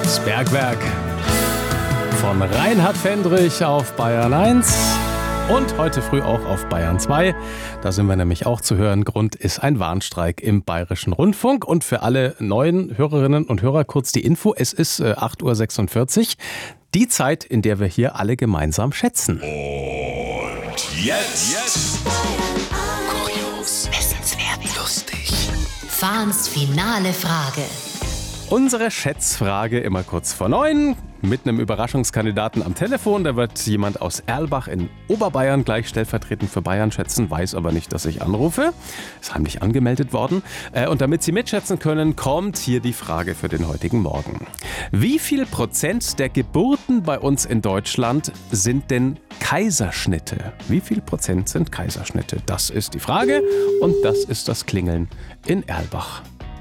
Das Bergwerk von Reinhard Fendrich auf Bayern 1 und heute früh auch auf Bayern 2. Da sind wir nämlich auch zu hören. Grund ist ein Warnstreik im Bayerischen Rundfunk. Und für alle neuen Hörerinnen und Hörer kurz die Info. Es ist 8.46 Uhr. Die Zeit, in der wir hier alle gemeinsam schätzen. Und jetzt. Kurios, wissenswert, lustig. Fahns finale Frage. Unsere Schätzfrage immer kurz vor 9 mit einem Überraschungskandidaten am Telefon. Da wird jemand aus Erlbach in Oberbayern gleich stellvertretend für Bayern schätzen, weiß aber nicht, dass ich anrufe. Ist heimlich angemeldet worden. Und damit Sie mitschätzen können, kommt hier die Frage für den heutigen Morgen. Wie viel Prozent der Geburten bei uns in Deutschland sind denn Kaiserschnitte? Wie viel Prozent sind Kaiserschnitte? Das ist die Frage und das ist das Klingeln in Erlbach.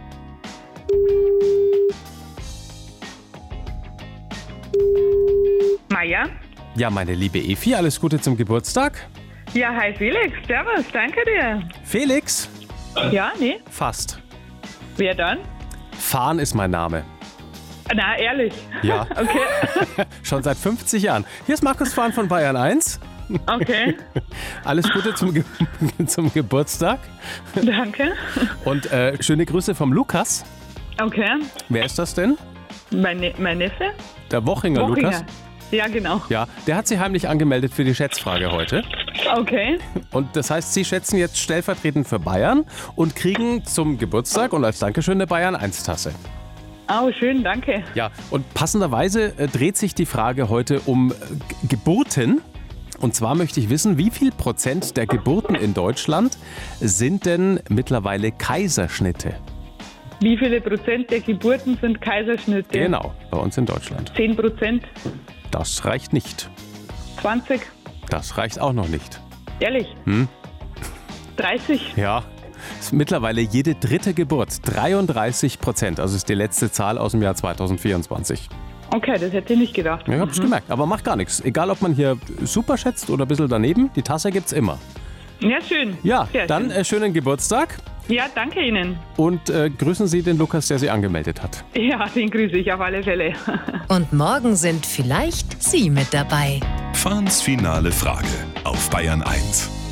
Maja? Ja, meine liebe Efi, alles Gute zum Geburtstag. Ja, hi Felix, servus, danke dir. Felix? Ja, nee, Fast. wer dann? Fahn ist mein Name. Na, ehrlich? Ja. Okay, Schon seit 50 Jahren. Hier ist Markus Fahn von Bayern 1. okay, Alles Gute zum Geburtstag. danke. Und schöne Grüße vom Lukas. Okay, Wer ist das denn? mein Neffe? Der Wochinger Lukas. Ja, genau. Ja, der hat sich heimlich angemeldet für die Schätzfrage heute. Okay, Und das heißt, Sie schätzen jetzt stellvertretend für Bayern und kriegen zum Geburtstag und als Dankeschön eine Bayern 1-Tasse. oh, schön, danke. Ja, und passenderweise dreht sich die Frage heute um Geburten. Und zwar möchte ich wissen, wie viel Prozent der Geburten in Deutschland sind denn mittlerweile Kaiserschnitte? Wie viele Prozent der Geburten sind Kaiserschnitte? Genau, bei uns in Deutschland. 10%? Das reicht nicht. 20? Das reicht auch noch nicht. Ehrlich? 30? Ja, ist mittlerweile jede dritte Geburt, 33%. Also ist die letzte Zahl aus dem Jahr 2024. Okay, das hätte ich nicht gedacht. Ja, ich hab's gemerkt, aber macht gar nichts. Egal, ob man hier super schätzt oder ein bisschen daneben, die Tasse gibt's immer. Ja, schön. Ja, Sehr dann schön. schönen Geburtstag Ja, danke Ihnen. und grüßen Sie den Lukas, der Sie angemeldet hat. Ja, den grüße ich auf alle Fälle. Und morgen sind vielleicht Sie mit dabei. Fahns finale Frage auf Bayern 1.